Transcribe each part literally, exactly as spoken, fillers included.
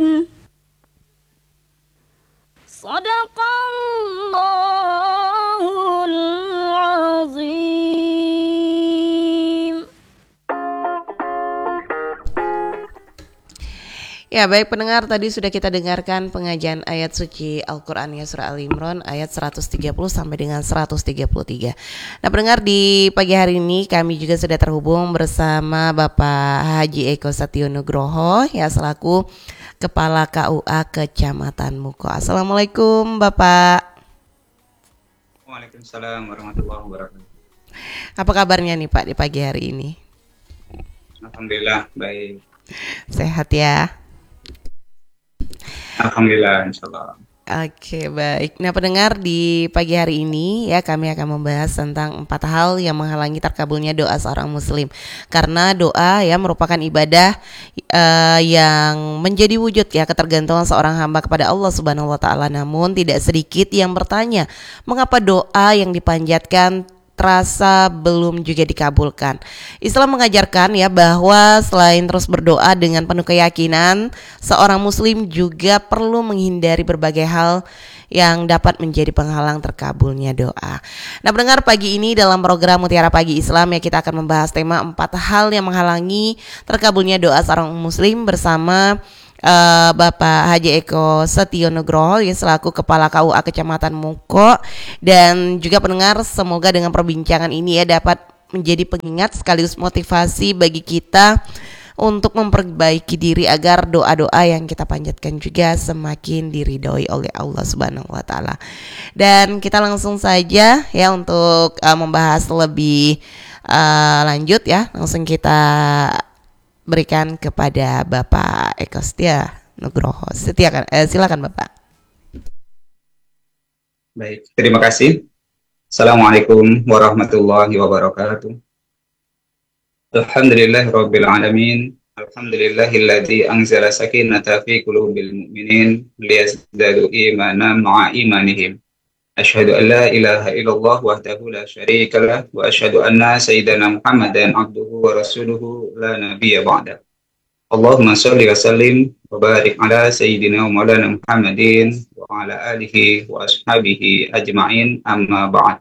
Sadaqallahul azim. Ya, baik pendengar, tadi sudah kita dengarkan pengajian ayat suci Al-Qur'an ya, surah Al-Imran ayat seratus tiga puluh sampai dengan seratus tiga puluh tiga. Nah, pendengar, di pagi hari ini kami juga sudah terhubung bersama Bapak Haji Eko Satyo Nugroho ya, selaku Kepala K U A Kecamatan Muko. Assalamualaikum Bapak. Waalaikumsalam warahmatullahi wabarakatuh. Apa kabarnya nih Pak di pagi hari ini? Alhamdulillah baik. Sehat ya? Alhamdulillah, insyaallah. Oke, baik. Nah, pendengar, di pagi hari ini ya kami akan membahas tentang empat hal yang menghalangi terkabulnya doa seorang muslim. Karena doa ya merupakan ibadah uh, yang menjadi wujud ya ketergantungan seorang hamba kepada Allah Subhanahu wa taala. Namun tidak sedikit yang bertanya, mengapa doa yang dipanjatkan terasa belum juga dikabulkan. Islam mengajarkan ya bahwa selain terus berdoa dengan penuh keyakinan, seorang muslim juga perlu menghindari berbagai hal yang dapat menjadi penghalang terkabulnya doa. Nah, pendengar, pagi ini dalam program Mutiara Pagi Islam ya kita akan membahas tema empat hal yang menghalangi terkabulnya doa seorang muslim bersama Uh, Bapak Haji Eko Satyo Nugroho yang selaku Kepala K U A Kecamatan Muko. Dan juga pendengar, semoga dengan perbincangan ini ya dapat menjadi pengingat sekaligus motivasi bagi kita untuk memperbaiki diri agar doa-doa yang kita panjatkan juga semakin diridhoi oleh Allah Subhanahu wa taala. Dan kita langsung saja ya untuk uh, membahas lebih uh, lanjut ya, langsung kita berikan kepada Bapak Eko Satyo Nugroho. Setiakan, eh, silakan Bapak. Baik, terima kasih. Assalamualaikum warahmatullahi wabarakatuh. Alhamdulillahirabbil alamin. Alhamdulillahilladzi anzala sakinata fi qulubil mu'minin liyazdadu imanan ma'a imanihim. Asyhadu an la ilaha illallah wahdahu la syarika lah wa asyhadu anna sayyidana Muhammadan abduhu wa rasuluhu la nabiyya ba'da. Allahumma sholli wa sallim wa barik ala sayyidina wa maulana Muhammadin wa ala alihi wa ashabihi ajma'in, amma ba'd.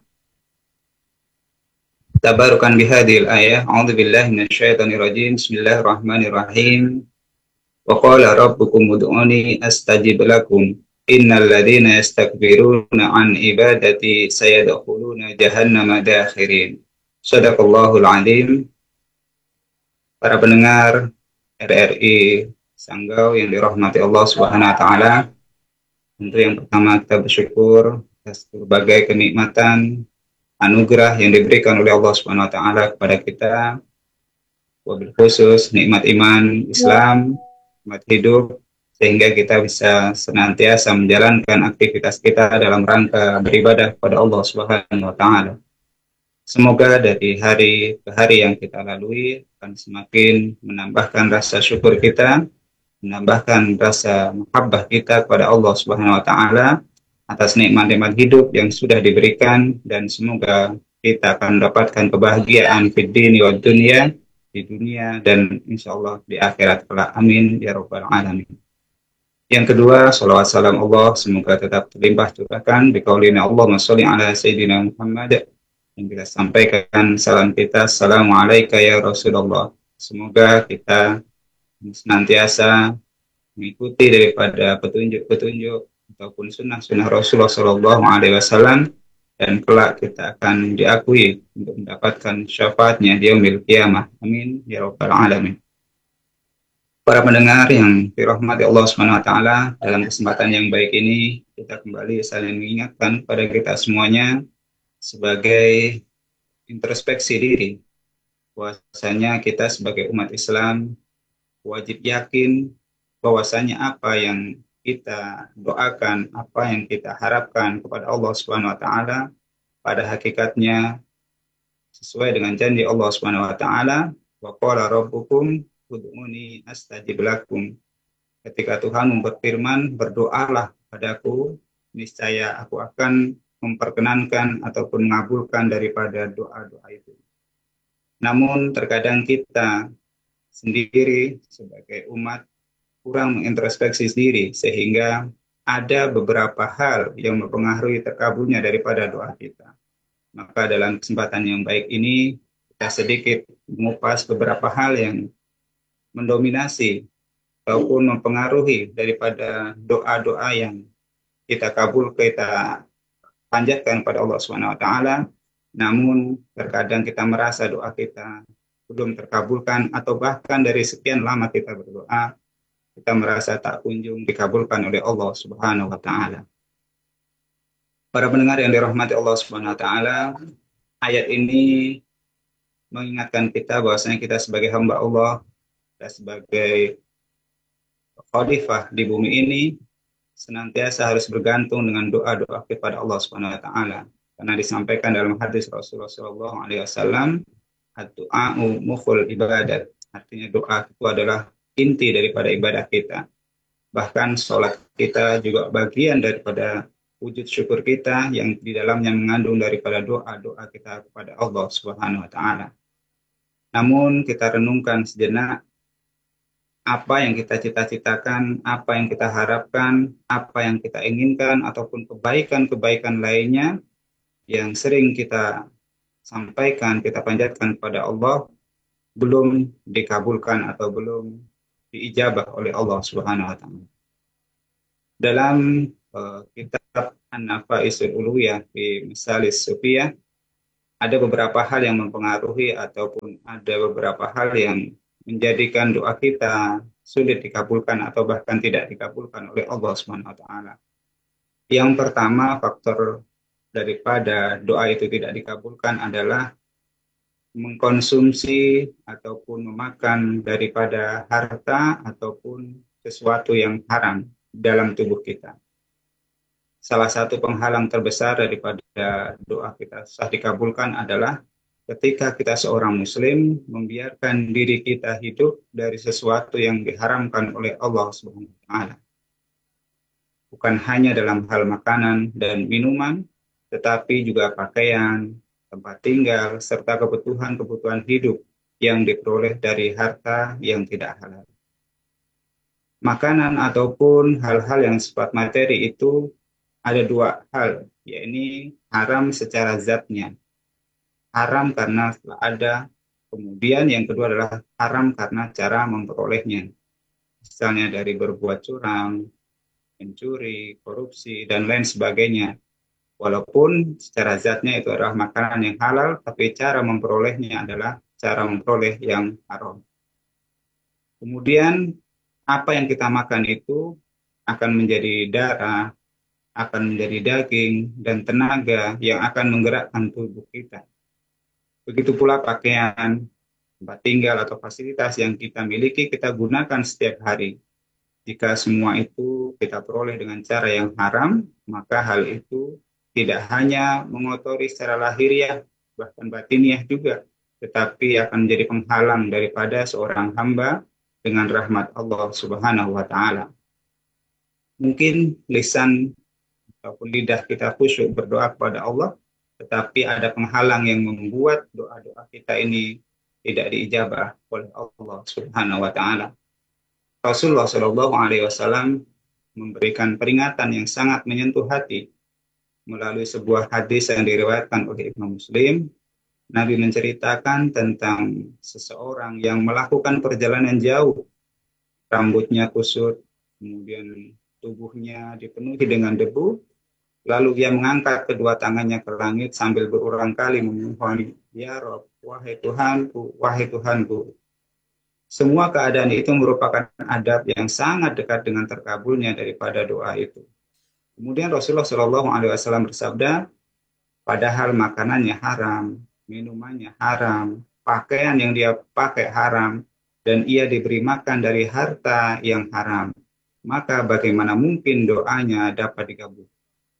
Tabarukan bihadhil ayah, a'udzu billahi minasyaitonir rajim. Bismillahirrahmanirrahim. Wa qala rabbukum ud'uni astajib lakum. Innal ladzina yastakbiruna an ibadati sayadkhuluna jahannama dakhirin. Shadaqallahul azim. Para pendengar R R I Sanggau yang dirahmati Allah Subhanahu wa taala, tentu yang pertama kita bersyukur atas berbagai kenikmatan anugerah yang diberikan oleh Allah Subhanahu wa taala kepada kita, wabil khusus nikmat iman Islam, nikmat hidup, sehingga kita bisa senantiasa menjalankan aktivitas kita dalam rangka beribadah kepada Allah Subhanahu wa taala. Semoga dari hari ke hari yang kita lalui akan semakin menambahkan rasa syukur kita, menambahkan rasa mahabbah kita kepada Allah Subhanahu wa taala atas nikmat-nikmat hidup yang sudah diberikan, dan semoga kita akan mendapatkan kebahagiaan fid dini wad dunya, di dunia dan insyaallah di akhirat kelak. Amin ya rabbal alamin. Yang kedua, salawat salam Allah semoga tetap terlimpah curahkan di qaulina Allahumma sholli ala sayyidina Muhammad, yang kita sampaikan salam kita, assalamualaikum ya Rasulullah. Semoga kita senantiasa mengikuti daripada petunjuk-petunjuk ataupun sunnah-sunnah Rasulullah Shallallahu Alaihi Wasallam, dan kelak kita akan diakui untuk mendapatkan syafaatnya di yaumil qiyamah. Amin ya rabbal alamin. Para pendengar yang dirahmati Allah Subhanahu wa taala, dalam kesempatan yang baik ini kita kembali saling mengingatkan pada kita semuanya sebagai introspeksi diri, bahwasanya kita sebagai umat Islam wajib yakin bahwasanya apa yang kita doakan, apa yang kita harapkan kepada Allah Subhanahu wa taala pada hakikatnya sesuai dengan janji Allah Subhanahu wa taala, wa qala rabbukum ud'uni astajib lakum. Ketika Tuhan berfirman, berdoalah padaku, niscaya aku akan memperkenankan ataupun mengabulkan daripada doa-doa itu. Namun terkadang kita sendiri sebagai umat kurang mengintrospeksi diri sehingga ada beberapa hal yang mempengaruhi terkabulnya daripada doa kita. Maka dalam kesempatan yang baik ini kita sedikit mengupas beberapa hal yang mendominasi ataupun mempengaruhi daripada doa-doa yang kita kabul, kita panjatkan pada Allah Subhanahu wa taala. Namun terkadang kita merasa doa kita belum terkabulkan atau bahkan dari sekian lama kita berdoa kita merasa tak kunjung dikabulkan oleh Allah Subhanahu wa taala. Para pendengar yang dirahmati Allah Subhanahu wa taala, ayat ini mengingatkan kita bahwasanya kita sebagai hamba Allah dan sebagai khalifah di bumi ini senantiasa harus bergantung dengan doa-doa kepada Allah Subhanahu wa taala. Karena disampaikan dalam hadis Rasulullah shallallahu alaihi wasallam, "Ad-du'a'u mukhul ibadat." Artinya doa itu adalah inti daripada ibadah kita. Bahkan sholat kita juga bagian daripada wujud syukur kita yang di dalamnya mengandung daripada doa-doa kita kepada Allah Subhanahu wa taala. Namun kita renungkan sejenak apa yang kita cita-citakan, apa yang kita harapkan, apa yang kita inginkan, ataupun kebaikan-kebaikan lainnya yang sering kita sampaikan, kita panjatkan kepada Allah, belum dikabulkan atau belum diijabah oleh Allah Subhanahu wa taala. Dalam uh, kitab An-Nafaisul Uluwiyah fi Misalis Sufiyah ada beberapa hal yang mempengaruhi ataupun ada beberapa hal yang menjadikan doa kita sulit dikabulkan atau bahkan tidak dikabulkan oleh Allah Subhanahu wa taala. Yang pertama, faktor daripada doa itu tidak dikabulkan adalah mengkonsumsi ataupun memakan daripada harta ataupun sesuatu yang haram dalam tubuh kita. Salah satu penghalang terbesar daripada doa kita sah dikabulkan adalah ketika kita seorang muslim membiarkan diri kita hidup dari sesuatu yang diharamkan oleh Allah Subhanahu wa taala. Bukan hanya dalam hal makanan dan minuman, tetapi juga pakaian, tempat tinggal, serta kebutuhan-kebutuhan hidup yang diperoleh dari harta yang tidak halal. Makanan ataupun hal-hal yang sifat materi itu ada dua hal, yaitu haram secara zatnya. Haram karena telah ada, kemudian yang kedua adalah haram karena cara memperolehnya. Misalnya dari berbuat curang, mencuri, korupsi, dan lain sebagainya. Walaupun secara zatnya itu adalah makanan yang halal, tapi cara memperolehnya adalah cara memperoleh yang haram. Kemudian apa yang kita makan itu akan menjadi darah, akan menjadi daging, dan tenaga yang akan menggerakkan tubuh kita. Begitu pula pakaian, tempat tinggal atau fasilitas yang kita miliki, kita gunakan setiap hari. Jika semua itu kita peroleh dengan cara yang haram, maka hal itu tidak hanya mengotori secara lahiriah, bahkan batiniah juga, tetapi akan menjadi penghalang daripada seorang hamba dengan rahmat Allah Subhanahu wa taala. Mungkin lisan ataupun lidah kita khusyuk berdoa kepada Allah, tetapi ada penghalang yang membuat doa-doa kita ini tidak diijabah oleh Allah Subhanahu wa taala. Rasulullah shallallahu alaihi wasallam memberikan peringatan yang sangat menyentuh hati melalui sebuah hadis yang diriwayatkan oleh Imam Muslim. Nabi menceritakan tentang seseorang yang melakukan perjalanan jauh, rambutnya kusut, kemudian tubuhnya dipenuhi dengan debu, lalu ia mengangkat kedua tangannya ke langit sambil berulang kali memohon, "Ya Rabb, wahai Tuhanku, wahai Tuhanku." Semua keadaan itu merupakan adab yang sangat dekat dengan terkabulnya daripada doa itu. Kemudian Rasulullah shallallahu alaihi wasallam bersabda, padahal makanannya haram, minumannya haram, pakaian yang dia pakai haram, dan ia diberi makan dari harta yang haram, maka bagaimana mungkin doanya dapat dikabulkan?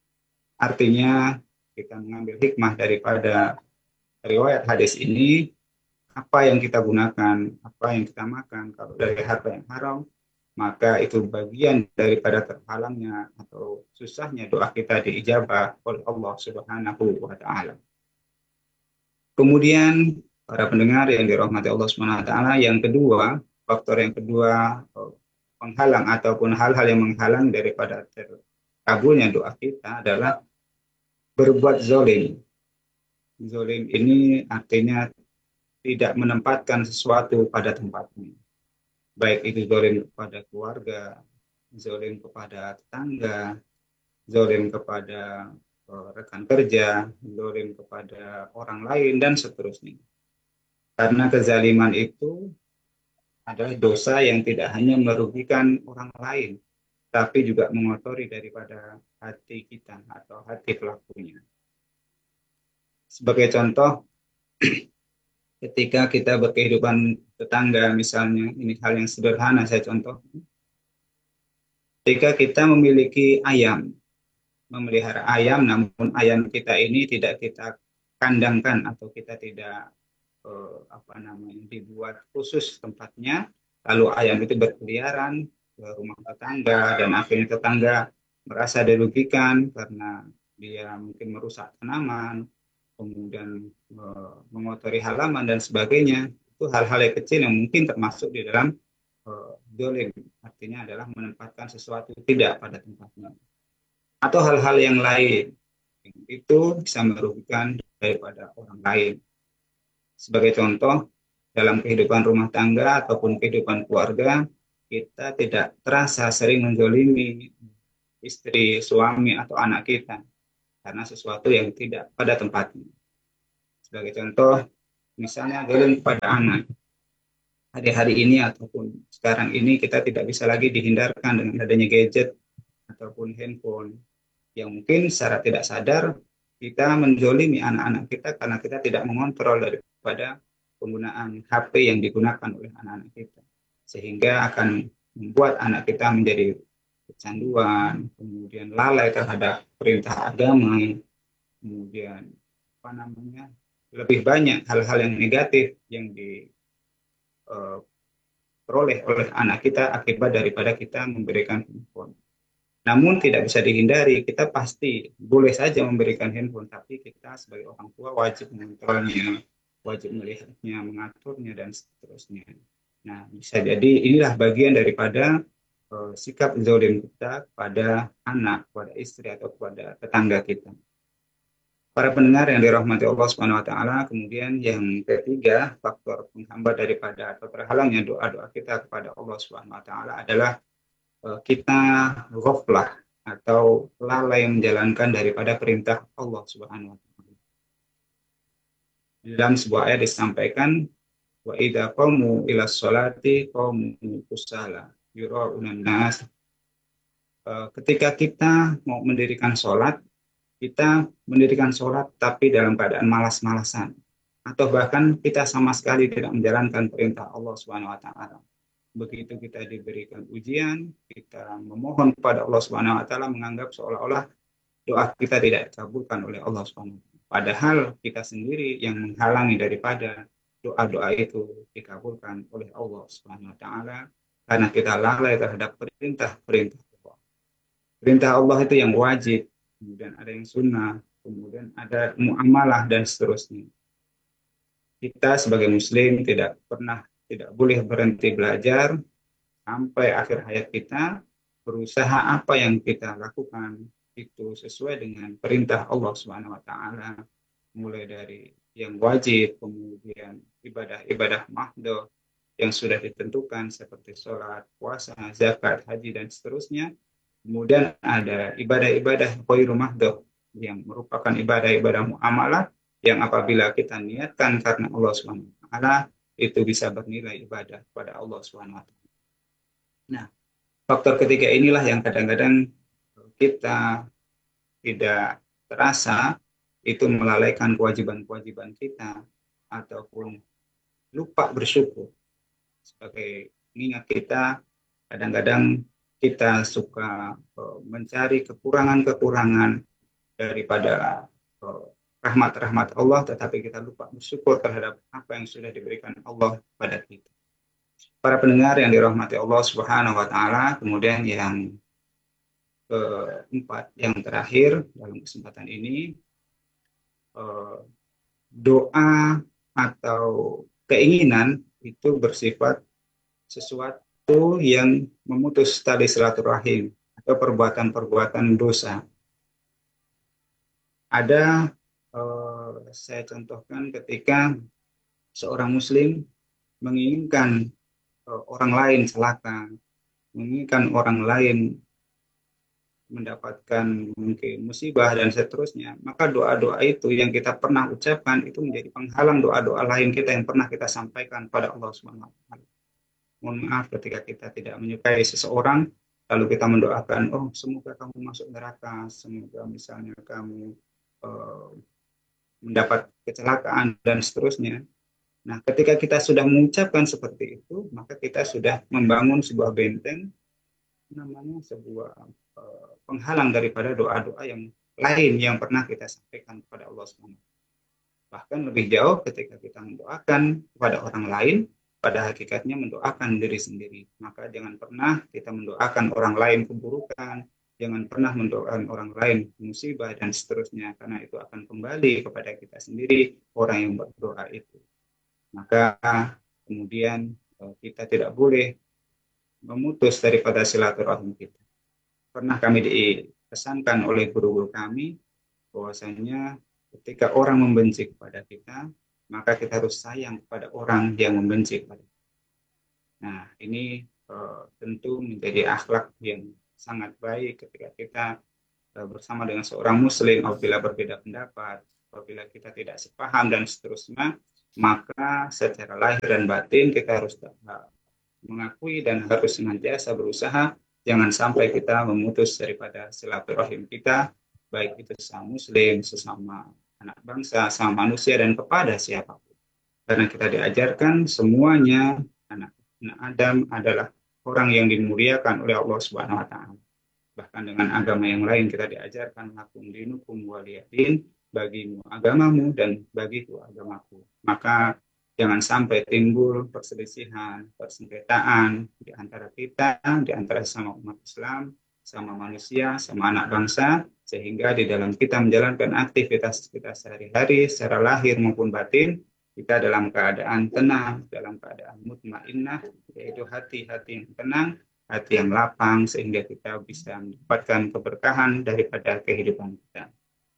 Artinya kita mengambil hikmah daripada riwayat hadis ini, apa yang kita gunakan, apa yang kita makan, kalau dari harta yang haram, maka itu bagian daripada terhalangnya atau susahnya doa kita diijabah oleh Allah Subhanahu wa taala. Kemudian para pendengar yang dirahmati Allah Subhanahu wa taala, yang kedua, faktor yang kedua penghalang ataupun hal-hal yang menghalang daripada terkabulnya doa kita adalah berbuat zolim. Zolim ini artinya tidak menempatkan sesuatu pada tempatnya. Baik itu zolim kepada keluarga, zolim kepada tetangga, zolim kepada eh, rekan kerja, zolim kepada orang lain, dan seterusnya. Karena kezaliman itu adalah dosa yang tidak hanya merugikan orang lain, tapi juga mengotori daripada hati kita atau hati pelakunya. Sebagai contoh, ketika kita berkehidupan tetangga, misalnya, ini hal yang sederhana saya contoh. Ketika kita memiliki ayam, memelihara ayam, namun ayam kita ini tidak kita kandangkan atau kita tidak eh, apa namanya dibuat khusus tempatnya, lalu ayam itu berkeliaran ke rumah tetangga dan akhirnya tetangga merasa dirugikan karena dia mungkin merusak tanaman, kemudian eh, mengotori halaman dan sebagainya. Itu hal-hal yang kecil yang mungkin termasuk di dalam eh, dolim, artinya adalah menempatkan sesuatu tidak pada tempatnya. Atau hal-hal yang lain, itu bisa merugikan daripada orang lain. Sebagai contoh, dalam kehidupan rumah tangga ataupun kehidupan keluarga, kita tidak terasa sering menzolimi istri, suami, atau anak kita karena sesuatu yang tidak pada tempatnya. Sebagai contoh, misalnya zalim kepada anak. Hari-hari ini ataupun sekarang ini kita tidak bisa lagi dihindarkan dengan adanya gadget ataupun handphone yang mungkin secara tidak sadar kita menzolimi anak-anak kita karena kita tidak mengontrol daripada penggunaan H P yang digunakan oleh anak-anak kita, sehingga akan membuat anak kita menjadi kecanduan, kemudian lalai terhadap perintah agama, kemudian apa namanya lebih banyak hal-hal yang negatif yang diperoleh oleh anak kita akibat daripada kita memberikan handphone. Namun tidak bisa dihindari, kita pasti boleh saja memberikan handphone, tapi kita sebagai orang tua wajib mengontrolnya, wajib melihatnya, mengaturnya, dan seterusnya. Nah, bisa jadi inilah bagian daripada uh, sikap zalim kita pada anak, pada istri, atau pada tetangga kita. Para pendengar yang dirahmati Allah Subhanahu wa taala, kemudian yang ketiga, faktor penghambat daripada atau terhalangnya doa-doa kita kepada Allah Subhanahu wa taala adalah kita ghaflah atau lalai menjalankan daripada perintah Allah Subhanahu wa taala. Dalam sebuah ayat disampaikan wa idza qamu ila sholati qamu kusala yura'unan nas. Ketika kita mau mendirikan sholat, kita mendirikan sholat tapi dalam keadaan malas-malasan, atau bahkan kita sama sekali tidak menjalankan perintah Allah Subhanahu wa taala. Begitu kita diberikan ujian, kita memohon kepada Allah Subhanahu wa taala menganggap seolah-olah doa kita tidak dikabulkan oleh Allah Subhanahu wa taala. Padahal kita sendiri yang menghalangi daripada doa-doa itu dikabulkan oleh Allah Subhanahu wa taala karena kita lalai terhadap perintah-perintah Allah. Perintah Allah itu yang wajib, kemudian ada yang sunnah, kemudian ada muamalah dan seterusnya. Kita sebagai muslim tidak pernah tidak boleh berhenti belajar sampai akhir hayat kita, berusaha apa yang kita lakukan itu sesuai dengan perintah Allah Subhanahu wa taala, mulai dari yang wajib, kemudian ibadah-ibadah mahdoh yang sudah ditentukan seperti sholat, puasa, zakat, haji, dan seterusnya. Kemudian ada ibadah-ibadah ghairu mahdoh yang merupakan ibadah-ibadah muamalah yang apabila kita niatkan karena Allah Subhanahu wa taala itu bisa bernilai ibadah kepada Allah Subhanahu wa taala. Nah, faktor ketiga inilah yang kadang-kadang kita tidak terasa itu melalaikan kewajiban-kewajiban kita ataupun lupa bersyukur. Sebagai mengingat kita kadang-kadang kita suka mencari kekurangan-kekurangan daripada rahmat-rahmat Allah, tetapi kita lupa bersyukur terhadap apa yang sudah diberikan Allah pada kita. Para pendengar yang dirahmati Allah Subhanahu wa taala, kemudian yang keempat, yang terakhir dalam kesempatan ini, doa atau keinginan itu bersifat sesuatu sesuatu yang memutus tali silaturahim atau perbuatan-perbuatan dosa. Ada eh, saya contohkan ketika seorang muslim menginginkan eh, orang lain celaka, menginginkan orang lain mendapatkan mungkin musibah dan seterusnya, maka doa-doa itu yang kita pernah ucapkan itu menjadi penghalang doa-doa lain kita yang pernah kita sampaikan pada Allah Subhanahu wa taala. Mohon maaf ketika kita tidak menyukai seseorang, lalu kita mendoakan, oh semoga kamu masuk neraka, semoga misalnya kamu eh, mendapat kecelakaan dan seterusnya. Nah, ketika kita sudah mengucapkan seperti itu, maka kita sudah membangun sebuah benteng, namanya sebuah eh, penghalang daripada doa-doa yang lain yang pernah kita sampaikan kepada Allah subhanahu wa taala. Bahkan lebih jauh ketika kita mendoakan kepada orang lain, pada hakikatnya mendoakan diri sendiri. Maka jangan pernah kita mendoakan orang lain keburukan, jangan pernah mendoakan orang lain musibah dan seterusnya, karena itu akan kembali kepada kita sendiri, orang yang berdoa itu. Maka kemudian eh, kita tidak boleh memutus daripada silaturahim kita. Pernah kami dipesankan oleh guru-guru kami bahwasanya ketika orang membenci kepada kita, maka kita harus sayang kepada orang yang membenci kepada kita. Nah, ini uh, tentu menjadi akhlak yang sangat baik ketika kita uh, bersama dengan seorang muslim apabila berbeda pendapat, apabila kita tidak sepaham dan seterusnya, maka secara lahir dan batin kita harus uh, mengakui dan harus senantiasa berusaha jangan sampai kita memutus daripada silaturahim kita, baik itu sesama muslim, sesama anak bangsa, sama manusia, dan kepada siapapun. Karena kita diajarkan semuanya anak, anak Adam adalah orang yang dimuliakan oleh Allah Subhanahu wa taala. Bahkan dengan agama yang lain kita diajarkan lakum dinukum waliyadin, bagimu agamamu dan bagiku agamaku. Maka jangan sampai timbul perselisihan, persengketaan di antara kita, di antara sama umat Islam, sama manusia, sama anak bangsa, sehingga di dalam kita menjalankan aktivitas kita sehari-hari secara lahir maupun batin, kita dalam keadaan tenang, dalam keadaan mutmainnah, yaitu hati-hati yang tenang, hati yang lapang, sehingga kita bisa mendapatkan keberkahan daripada kehidupan kita.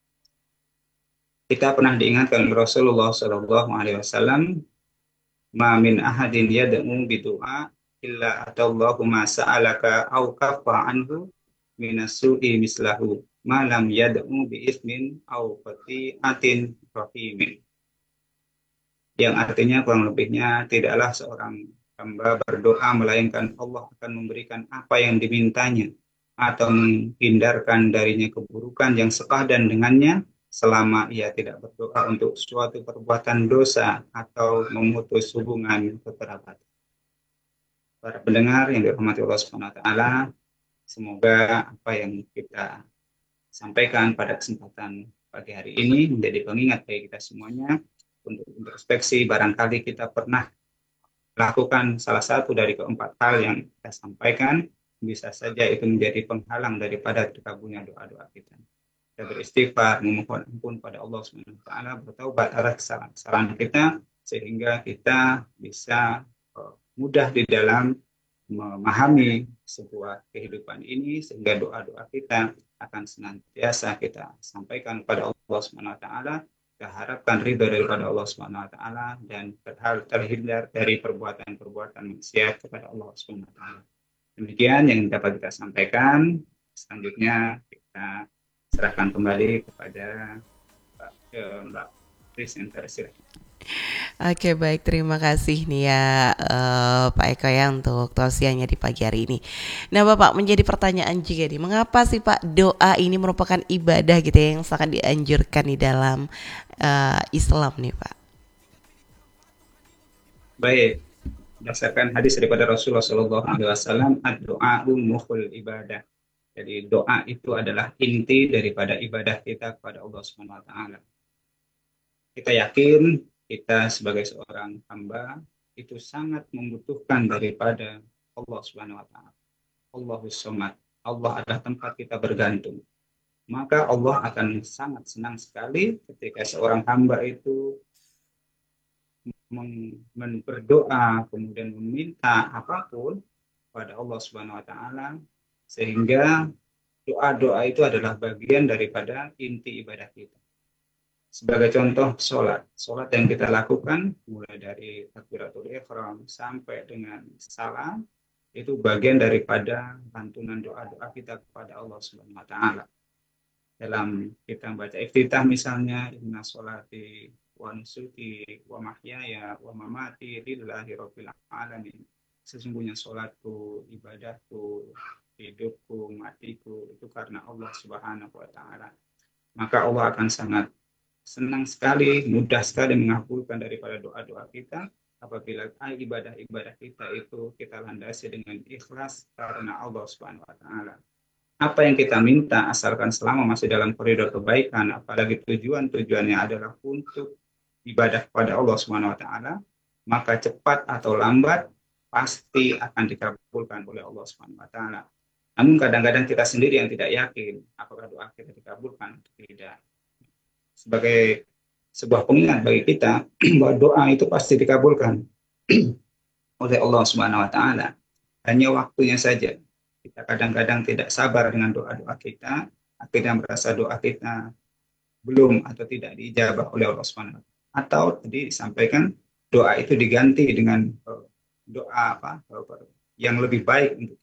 Kita pernah diingatkan Rasulullah Shallallahu Alaihi Wasallam, ma min ahadin yad'u bidu'a illa atallahu ma sa'alaka au kafa anhu minasu'i mislahu ma lam yad'u bi ismin au qati'atin rahimin. Yang artinya kurang lebihnya tidaklah seorang hamba berdoa melainkan Allah akan memberikan apa yang dimintanya atau menghindarkan darinya keburukan yang sepadan dengannya selama ia tidak berdoa untuk suatu perbuatan dosa atau memutus hubungan kekerabatan. Para pendengar yang dirahmati Allah Subhanahu wa taala, semoga apa yang kita sampaikan pada kesempatan pagi hari ini menjadi pengingat bagi kita semuanya untuk introspeksi. Barangkali kita pernah lakukan salah satu dari keempat hal yang kita sampaikan, bisa saja itu menjadi penghalang daripada terkabulnya doa-doa kita. Kita beristighfar, memohon ampun pada Allah subhanahu wa taala, bertaubat atas kesalahan-kesalahan kita, sehingga kita bisa uh, mudah di dalam memahami sebuah kehidupan ini, sehingga doa-doa kita akan senantiasa kita sampaikan kepada Allah subhanahu wa taala, kita harapkan ridha daripada Allah subhanahu wa taala, dan terhindar dari perbuatan-perbuatan maksiat kepada Allah subhanahu wa taala. Demikian yang dapat kita sampaikan. Selanjutnya kita serahkan kembali kepada Mbak presenter. Oke, baik, terima kasih nih ya uh, Pak Eko ya untuk tausiahnya di pagi hari ini. Nah Bapak, menjadi pertanyaan juga nih, mengapa sih Pak doa ini merupakan ibadah gitu ya, yang sangat dianjurkan di dalam uh, Islam nih Pak? Baik, berdasarkan hadis daripada Rasulullah Shallallahu Alaihi Wasallam, ad-doa mukhul ibadah. Jadi doa itu adalah inti daripada ibadah kita kepada Allah Subhanahu wa taala. Kita yakin kita sebagai seorang hamba itu sangat membutuhkan daripada Allah Subhanahu wa taala. Allahus Samad. Allah adalah tempat kita bergantung. Maka Allah akan sangat senang sekali ketika seorang hamba itu berdoa kemudian meminta apapun, kepada Allah Subhanahu wa taala, sehingga doa-doa itu adalah bagian daripada inti ibadah kita. Sebagai contoh, sholat. Sholat yang kita lakukan mulai dari takbiratul ihram sampai dengan salam itu bagian daripada lantunan doa-doa kita kepada Allah Subhanahu wa taala. Dalam kita baca iftitah misalnya, inna sholati wa nusuki wa mahyaya wa mamati lillahi rabbil alamin. Sesungguhnya sholatku, ibadahku, hidupku, matiku itu karena Allah Subhanahu wa taala. Maka Allah akan sangat senang sekali, mudah sekali mengabulkan daripada doa-doa kita apabila ibadah-ibadah kita itu kita landasi dengan ikhlas karena Allah Subhanahu wa taala. Apa yang kita minta asalkan selama masih dalam koridor kebaikan, apalagi tujuan-tujuannya adalah untuk ibadah kepada Allah Subhanahu wa taala, maka cepat atau lambat pasti akan dikabulkan oleh Allah Subhanahu wa taala. Namun kadang-kadang kita sendiri yang tidak yakin apakah doa kita dikabulkan atau tidak. Sebagai sebuah pengingat bagi kita bahwa doa itu pasti dikabulkan oleh Allah Subhanahu wa taala. Hanya waktunya saja. Kita kadang-kadang tidak sabar dengan doa-doa kita, akhirnya merasa doa kita belum atau tidak diijabah oleh Allah Subhanahu wa taala. Atau tadi disampaikan doa itu diganti dengan doa apa? Yang lebih baik untuk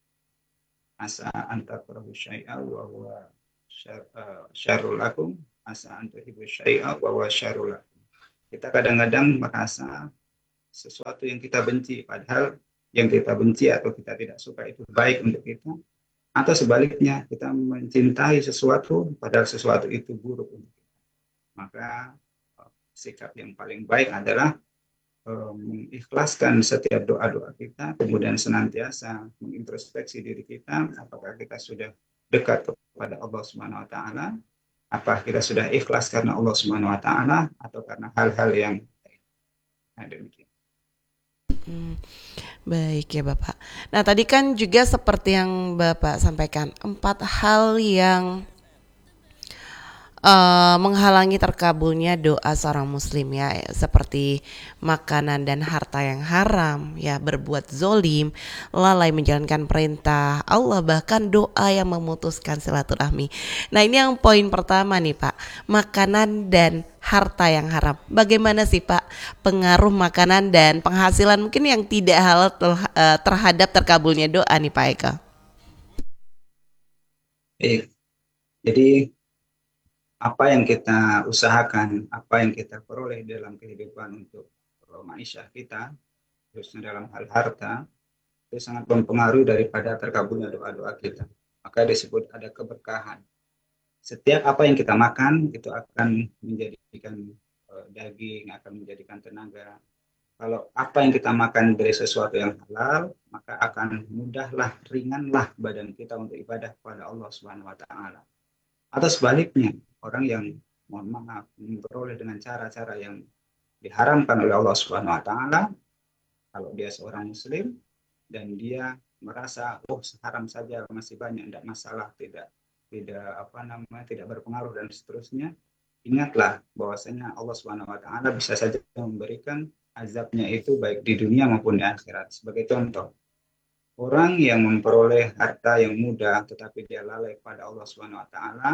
asa anta qarahu syai'a wa huwa syarrul lakum asa antuhibu syai'a wa huwa syarrul lakum. Kita kadang-kadang merasa sesuatu yang kita benci, padahal yang kita benci atau kita tidak suka itu baik untuk kita, atau sebaliknya kita mencintai sesuatu padahal sesuatu itu buruk untuk kita. Maka sikap yang paling baik adalah mengikhlaskan setiap doa-doa kita, kemudian senantiasa mengintrospeksi diri kita, apakah kita sudah dekat kepada Allah Subhanahu wa taala, apakah kita sudah ikhlas karena Allah Subhanahu wa taala atau karena hal-hal yang nah, demikian. Hmm, baik ya Bapak. Nah tadi kan juga seperti yang Bapak sampaikan, empat hal yang uh, menghalangi terkabulnya doa seorang muslim ya, seperti makanan dan harta yang haram, ya, berbuat zolim, lalai menjalankan perintah Allah, bahkan doa yang memutuskan silaturahmi. Nah ini yang poin pertama nih Pak, makanan dan harta yang haram. Bagaimana sih Pak pengaruh makanan dan penghasilan mungkin yang tidak halal terhadap terkabulnya doa nih Pak Eka? Baik, jadi apa yang kita usahakan, apa yang kita peroleh dalam kehidupan untuk maisha kita, khususnya dalam hal harta, itu sangat mempengaruhi daripada terkabulnya doa-doa kita. Maka disebut ada keberkahan. Setiap apa yang kita makan itu akan menjadikan uh, daging, akan menjadikan tenaga. Kalau apa yang kita makan dari sesuatu yang halal, maka akan mudahlah, ringanlah badan kita untuk ibadah kepada Allah Subhanahu wa taala. Atau sebaliknya, orang yang mohon maaf memperoleh dengan cara-cara yang diharamkan oleh Allah Subhanahu wa taala, kalau dia seorang muslim dan dia merasa oh haram saja masih banyak, tidak masalah, tidak tidak apa namanya tidak berpengaruh dan seterusnya, ingatlah bahwasanya Allah Subhanahu wa taala bisa saja memberikan azabnya itu baik di dunia maupun di akhirat. Sebagai contoh, orang yang memperoleh harta yang mudah tetapi dia lalai pada Allah Subhanahu wa taala,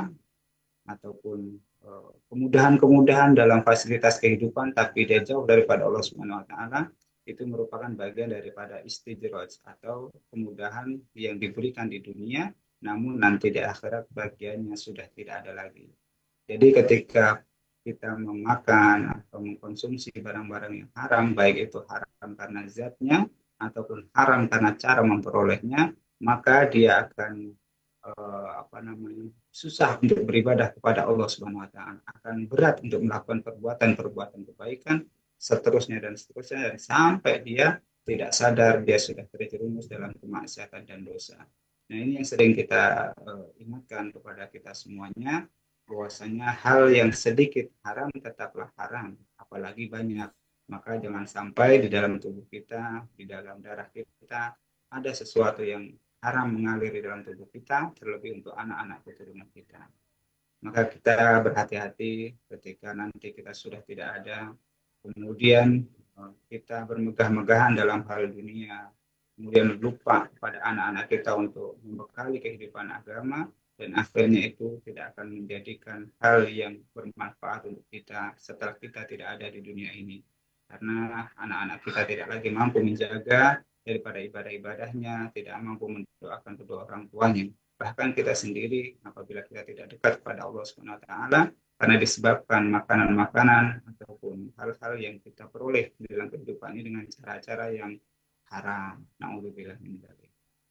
ataupun uh, kemudahan-kemudahan dalam fasilitas kehidupan tapi dia jauh daripada Allah Subhanahu wa taala, itu merupakan bagian daripada istijraj atau kemudahan yang diberikan di dunia namun nanti di akhirat bagiannya sudah tidak ada lagi. Jadi ketika kita memakan atau mengkonsumsi barang-barang yang haram, baik itu haram karena zatnya ataupun haram karena cara memperolehnya, maka dia akan uh, apa namanya susah untuk beribadah kepada Allah Subhanahu wa taala, akan berat untuk melakukan perbuatan-perbuatan kebaikan seterusnya dan seterusnya, dan sampai dia tidak sadar dia sudah terjerumus dalam kemaksiatan dan dosa. Nah ini yang sering kita uh, ingatkan kepada kita semuanya, bahwasanya hal yang sedikit haram tetaplah haram, apalagi banyak. Maka jangan sampai di dalam tubuh kita, di dalam darah kita ada sesuatu yang haram mengalir di dalam tubuh kita, terlebih untuk anak-anak keturunan kita. Maka kita berhati-hati ketika nanti kita sudah tidak ada, kemudian kita bermegah-megahan dalam hal dunia, kemudian lupa pada anak-anak kita untuk membekali kehidupan agama, dan akhirnya itu tidak akan menjadikan hal yang bermanfaat untuk kita setelah kita tidak ada di dunia ini. Karena anak-anak kita tidak lagi mampu menjaga daripada ibadah-ibadahnya, tidak mampu mendoakan kedua orang tuanya. Bahkan kita sendiri apabila kita tidak dekat kepada Allah Subhanahu wa taala karena disebabkan makanan-makanan ataupun hal-hal yang kita peroleh di dalam kehidupan ini dengan cara-cara yang haram. Nauzubillah min dzalik.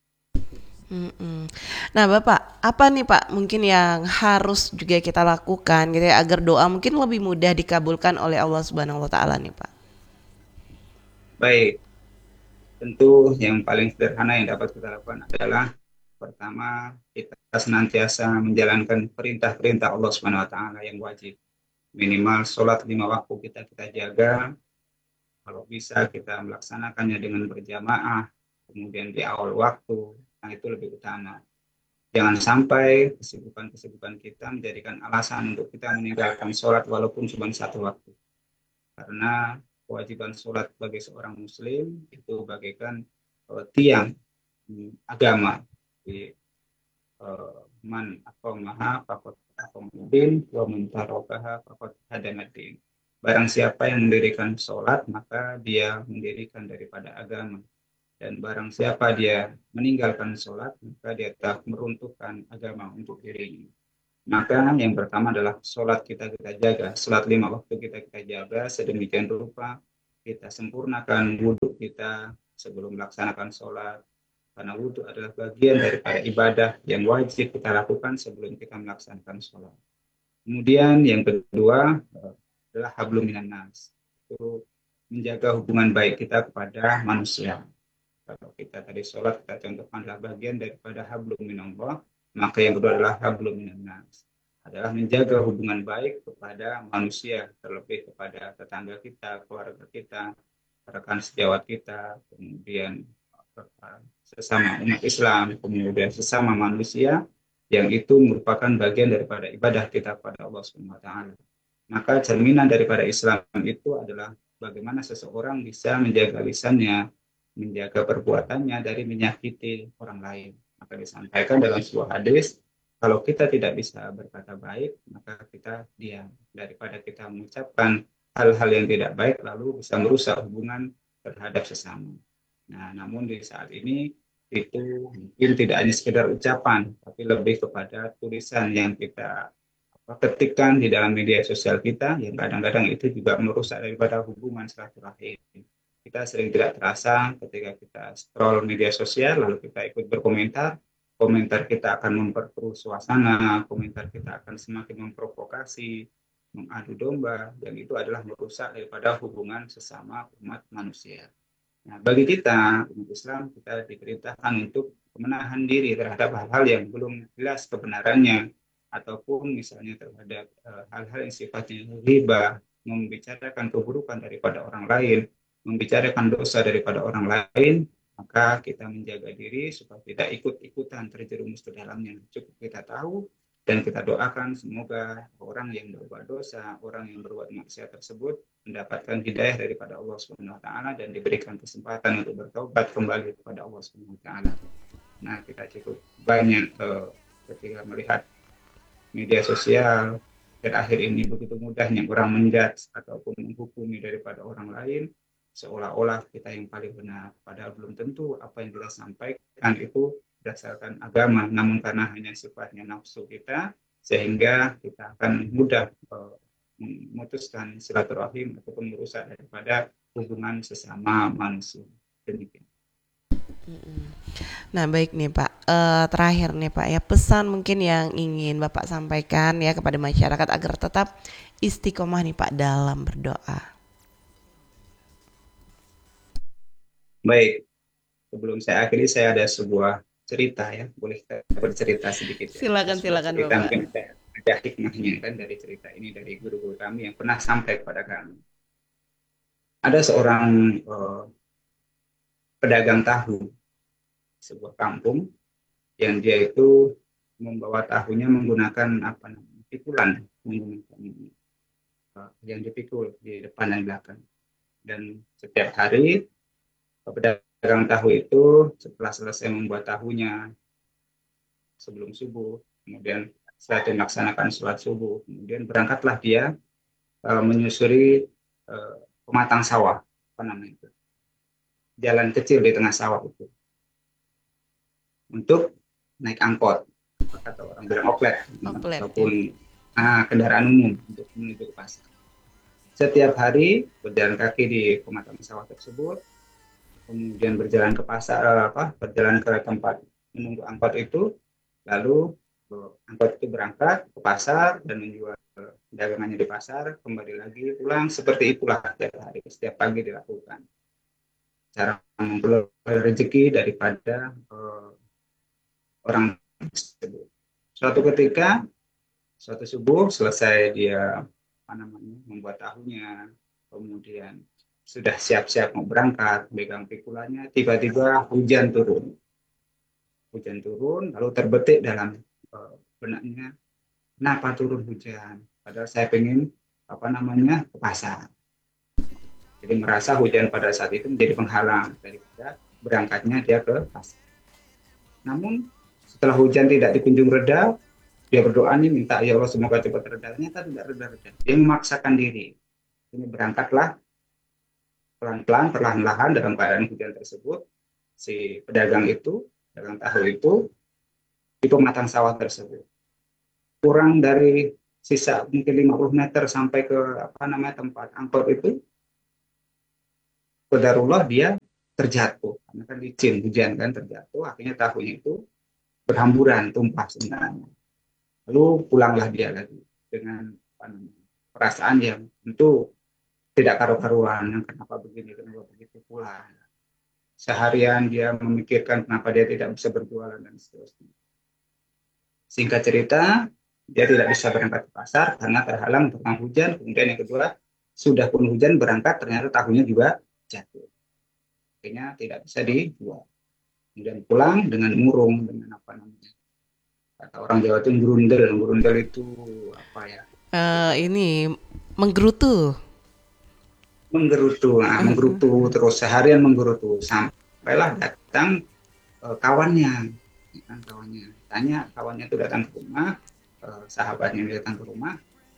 Mm-mm. Nah, Bapak, apa nih Pak mungkin yang harus juga kita lakukan gitu ya agar doa mungkin lebih mudah dikabulkan oleh Allah Subhanahu wa taala nih, Pak? Baik, tentu yang paling sederhana yang dapat kita lakukan adalah pertama kita senantiasa menjalankan perintah-perintah Allah Subhanahu wa taala yang wajib. Minimal sholat lima waktu kita kita jaga, kalau bisa kita melaksanakannya dengan berjamaah, kemudian di awal waktu, nah itu lebih utama. Jangan sampai kesibukan-kesibukan kita menjadikan alasan untuk kita meninggalkan sholat walaupun cuma satu waktu. Karena kewajiban sholat bagi seorang muslim itu bagaikan uh, tiang um, agama. Di uh, man aqamaha faqad aqamuddin wa man tarakaha faqad hadamaddin. Barang siapa yang mendirikan sholat, maka dia mendirikan daripada agama. Dan barang siapa dia meninggalkan sholat, maka dia telah meruntuhkan agama untuk dirinya. Maka yang pertama adalah sholat kita kita jaga. Sholat lima waktu kita kita jaga sedemikian rupa. Kita sempurnakan wudhu kita sebelum melaksanakan sholat. Karena wudhu adalah bagian daripada ibadah yang wajib kita lakukan sebelum kita melaksanakan sholat. Kemudian yang kedua adalah hablum minan nas. Itu menjaga hubungan baik kita kepada manusia. Kalau kita tadi sholat, kita contohkan adalah bagian daripada hablum minallah, maka yang kedua adalah hablum minan nas. Adalah menjaga hubungan baik kepada manusia, terlebih kepada tetangga kita, keluarga kita, rekan sejawat kita, kemudian sesama umat Islam, kemudian sesama manusia, yang itu merupakan bagian daripada ibadah kita kepada Allah Subhanahu wa taala. Maka cerminan daripada Islam itu adalah bagaimana seseorang bisa menjaga lisannya, menjaga perbuatannya dari menyakiti orang lain. Maka disampaikan dalam sebuah hadis, kalau kita tidak bisa berkata baik, maka kita diam. Daripada kita mengucapkan hal-hal yang tidak baik, lalu bisa merusak hubungan terhadap sesama. Nah, namun di saat ini itu mungkin tidak hanya sekedar ucapan, tapi lebih kepada tulisan yang kita ketikkan di dalam media sosial kita, yang kadang-kadang itu juga merusak daripada hubungan silaturahim. Kita sering tidak terasa ketika kita scroll media sosial, lalu kita ikut berkomentar, komentar kita akan memperkeruh suasana, komentar kita akan semakin memprovokasi, mengadu domba, dan itu adalah merusak daripada hubungan sesama umat manusia. Nah, bagi kita, umat Islam, kita diperintahkan untuk menahan diri terhadap hal-hal yang belum jelas kebenarannya, ataupun misalnya terhadap uh, hal-hal yang sifatnya riba, membicarakan keburukan daripada orang lain, membicarakan dosa daripada orang lain, maka kita menjaga diri supaya tidak ikut-ikutan terjerumus ke dalamnya. Cukup kita tahu dan kita doakan semoga orang yang berbuat dosa, orang yang berbuat maksiat tersebut mendapatkan hidayah daripada Allah Subhanahu wa taala dan diberikan kesempatan untuk bertobat kembali kepada Allah Subhanahu wa taala. Nah, kita cukup banyak uh, ketika melihat media sosial terakhir ini begitu mudahnya orang menjudge ataupun menghukumi daripada orang lain seolah-olah kita yang paling benar, padahal belum tentu apa yang kita sampaikan itu berdasarkan agama, namun karena hanya sifatnya nafsu kita sehingga kita akan mudah uh, memutuskan silaturahim ataupun merusak daripada hubungan sesama manusia. Demikian. Nah, baik nih Pak. Eh, terakhir nih Pak ya, pesan mungkin yang ingin Bapak sampaikan ya kepada masyarakat agar tetap istiqomah nih Pak dalam berdoa. Baik, sebelum saya akhiri saya ada sebuah cerita ya, boleh saya bercerita sedikit ya. Silakan Sebuah silakan cerita Bapak. mungkin ada hikmahnya kan dari cerita ini dari guru-guru kami yang pernah sampai kepada kami. Ada seorang uh, pedagang tahu di sebuah kampung yang dia itu membawa tahunya menggunakan apa namanya pikulan, menggunakan uh, yang dipikul di depan dan belakang. Dan setiap hari pedagang pedagang tahu itu setelah selesai membuat tahunya sebelum subuh, kemudian setelah itu melaksanakan sholat subuh, kemudian berangkatlah dia uh, menyusuri uh, pematang sawah, apa namanya itu, jalan kecil di tengah sawah itu, untuk naik angkot, atau orang bilang oplet, Oplet ya. ataupun ah, kendaraan umum untuk menuju ke pasar. Setiap hari berjalan kaki di pematang sawah tersebut, kemudian berjalan ke pasar, eh, apa, berjalan ke tempat menunggu angkot itu, lalu eh, angkot itu berangkat ke pasar dan menjual dagangannya di pasar, kembali lagi pulang, seperti itulah setiap hari, setiap pagi dilakukan. Cara memperoleh rezeki daripada uh, orang tersebut. Suatu ketika, suatu subuh selesai dia apa namanya membuat tahunya, kemudian sudah siap-siap mau berangkat, megang pikulannya, tiba-tiba hujan turun. Hujan turun, lalu terbetik dalam uh, benaknya, kenapa turun hujan? Padahal saya pengen apa namanya ke pasar. Jadi merasa hujan pada saat itu menjadi penghalang daripada berangkatnya dia ke pasar. Namun setelah hujan tidak dikunjung reda, dia berdoa nih minta ya Allah semoga cepat reda. Ternyata tidak reda-reda. Dia memaksakan diri. Ini berangkatlah pelan-pelan, perlahan-lahan dalam keadaan hujan tersebut. Si pedagang itu, pedagang tahu itu di pematang sawah tersebut. Kurang dari sisa mungkin lima puluh meter sampai ke apa namanya tempat angkot itu, qadarullah dia terjatuh. Karena kan licin, hujan kan terjatuh, akhirnya tahunya itu berhamburan, tumpah sebenarnya. Lalu pulanglah dia lagi dengan apa namanya, perasaan yang tentu tidak karu-karuan, kenapa begini, kenapa begitu pula. Seharian dia memikirkan kenapa dia tidak bisa berjualan dan seterusnya. Singkat cerita, dia tidak bisa berangkat ke pasar karena terhalang tentang hujan. Kemudian yang kedua, sudah pun hujan berangkat, ternyata tahunya juga jatuh. Akhirnya tidak bisa dijual. Kemudian pulang dengan murung, dengan apa namanya. Kata orang Jawa itu grundel. Grundel itu apa ya? Eh, ini menggerutu. Menggerutu, nah, menggerutu terus seharian menggerutu sampailah datang eh, kawannya, ya kan, kawannya. Tanya kawannya itu datang ke rumah, eh, sahabatnya datang ke rumah,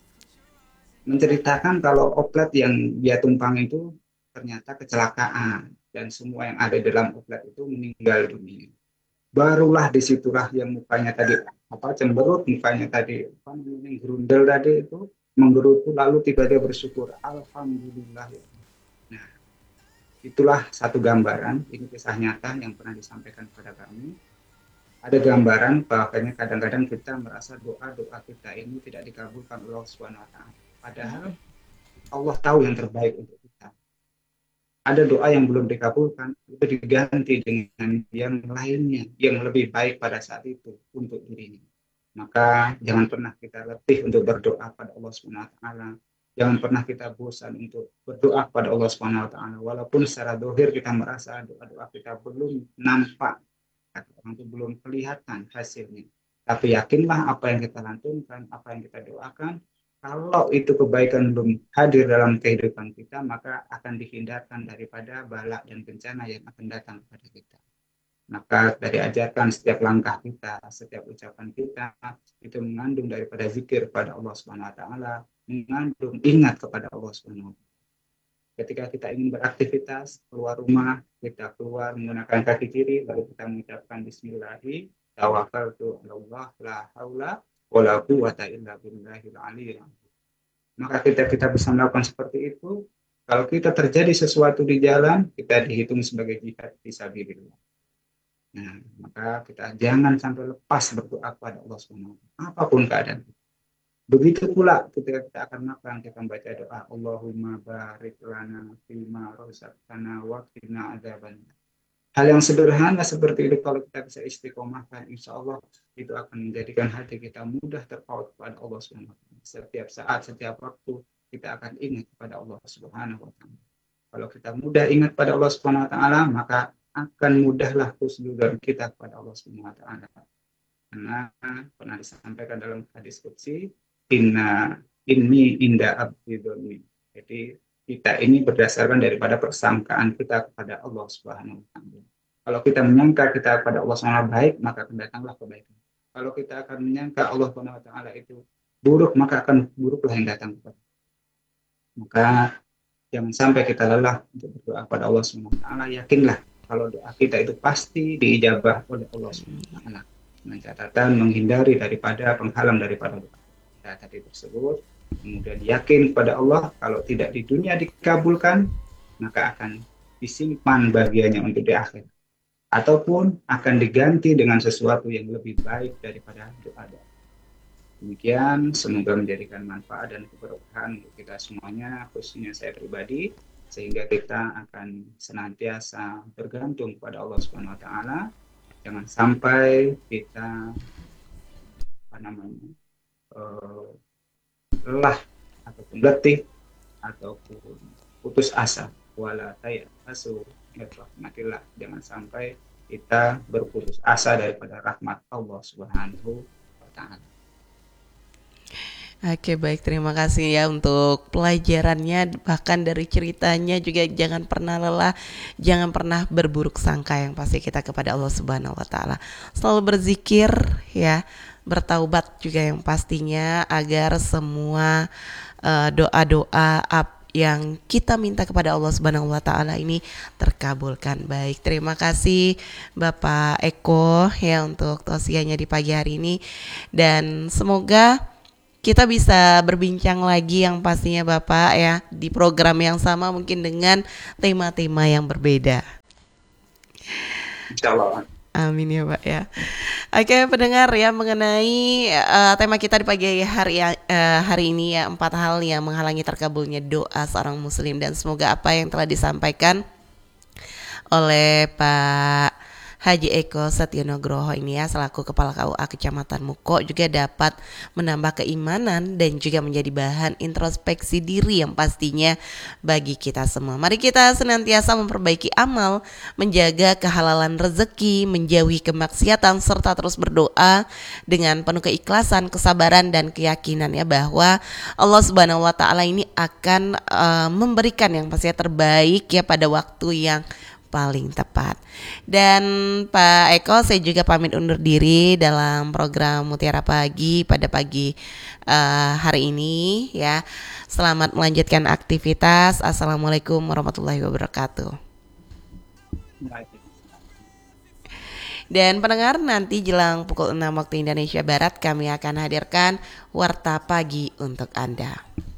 menceritakan kalau oplet yang dia tumpang itu ternyata kecelakaan dan semua yang ada dalam oplet itu meninggal dunia. Barulah disitulah yang mukanya tadi apa cemberut, mukanya tadi apa namanya gerundel tadi itu menggerutu, lalu tiba-tiba bersyukur, alhamdulillah. Nah, itulah satu gambaran, ini kisah nyata yang pernah disampaikan kepada kami. Ada gambaran bahwasanya kadang-kadang kita merasa doa-doa kita ini tidak dikabulkan oleh Allah Subhanahu wa taala. Padahal Allah tahu yang terbaik untuk kita. Ada doa yang belum dikabulkan, itu diganti dengan yang lainnya, yang lebih baik pada saat itu untuk dirinya. Maka jangan pernah kita letih untuk berdoa pada Allah Subhanahu wa taala. Jangan pernah kita bosan untuk berdoa pada Allah Subhanahu wa taala. Walaupun secara dohir kita merasa doa-doa kita belum nampak, atau orang itu belum kelihatan hasilnya. Tapi yakinlah apa yang kita lantunkan, apa yang kita doakan, kalau itu kebaikan belum hadir dalam kehidupan kita, maka akan dihindarkan daripada bala dan bencana yang akan datang kepada kita. Maka dari ajarkan setiap langkah kita, setiap ucapan kita, itu mengandung daripada zikir pada Allah Subhanahu wa taala, mengandung ingat kepada Allah Subhanahu wa taala. Ketika kita ingin beraktivitas, keluar rumah, kita keluar menggunakan kaki kiri, lalu kita mengucapkan Bismillahi, tawakkaltu ala Allah, la haula wala quwwata illa billahil aliyyil azim. Maka kita kita bisa melakukan seperti itu. Kalau kita terjadi sesuatu di jalan, kita dihitung sebagai jihad fisabilillah. Nah, maka kita jangan sampai lepas berdoa kepada Allah Subhanahu wa taala apapun keadaan. Begitu pula ketika kita akan makan, kita membaca doa Allahumma barik lana fima rozaqtana wa qina adzabannar. Hal yang sederhana seperti itu kalau kita bisa istiqomahkan, insya Allah itu akan menjadikan hati kita mudah terpaut kepada Allah Subhanahu wa taala. Setiap saat, setiap waktu kita akan ingat kepada Allah Subhanahu wa taala. Kalau kita mudah ingat pada Allah Subhanahu wa taala, maka akan mudahlah husnudzon kita kepada Allah Subhanahu wa taala. Karena pernah disampaikan dalam hadis qudsi, inna inni inda abdi dzonni. Jadi kita ini berdasarkan daripada persangkaan kita kepada Allah Subhanahu wa taala. Kalau kita menyangka kita kepada Allah Subhanahu wa taala baik, maka akan datanglah kebaikan. Kalau kita akan menyangka Allah Subhanahu wa taala itu buruk, maka akan buruklah yang datang kepada. Maka jangan sampai kita lelah untuk berdoa kepada Allah Subhanahu wa taala. Yakinlah kalau doa kita itu pasti diijabah oleh Allah Subhanahu wa taala. Dengan catatan menghindari daripada penghalang daripada doa kita tadi tersebut. Kemudian yakin kepada Allah kalau tidak di dunia dikabulkan, maka akan disimpan bagiannya untuk di akhirat. Ataupun akan diganti dengan sesuatu yang lebih baik daripada doa-doa. Demikian, semoga menjadikan manfaat dan keberkahan untuk kita semuanya, khususnya saya pribadi, sehingga kita akan senantiasa bergantung kepada Allah Subhanahu wa taala. Jangan sampai kita apa namanya? Uh, lelah ataupun letih ataupun putus asa, wala tayasu min rahmatillah. Jangan sampai kita berputus asa daripada rahmat Allah Subhanahu wa taala. Oke, baik, terima kasih ya untuk pelajarannya, bahkan dari ceritanya juga jangan pernah lelah, jangan pernah berburuk sangka yang pasti kita kepada Allah Subhanahu wa taala. Selalu berzikir ya, bertaubat juga yang pastinya agar semua uh, doa-doa up yang kita minta kepada Allah Subhanahu wa taala ini terkabulkan. Baik, terima kasih Bapak Eko ya untuk tausiahnya di pagi hari ini, dan semoga kita bisa berbincang lagi yang pastinya Bapak ya di program yang sama, mungkin dengan tema-tema yang berbeda. Insyaallah. Amin ya Pak ya. Oke pendengar ya, mengenai uh, tema kita di pagi hari uh, hari ini ya, empat hal yang menghalangi terkabulnya doa seorang muslim, dan semoga apa yang telah disampaikan oleh Pak Haji Eko Setyonugroho ini ya selaku Kepala K U A Kecamatan Muko juga dapat menambah keimanan dan juga menjadi bahan introspeksi diri yang pastinya bagi kita semua. Mari kita senantiasa memperbaiki amal, menjaga kehalalan rezeki, menjauhi kemaksiatan, serta terus berdoa dengan penuh keikhlasan, kesabaran, dan keyakinan ya bahwa Allah Subhanahu wa taala ini akan uh, memberikan yang pastinya terbaik ya pada waktu yang paling tepat. Dan Pak Eko, saya juga pamit undur diri dalam program Mutiara Pagi pada pagi uh, hari ini ya. Selamat melanjutkan aktivitas. Assalamualaikum warahmatullahi wabarakatuh. Dan pendengar, nanti jelang pukul enam waktu Indonesia Barat kami akan hadirkan Warta Pagi untuk Anda.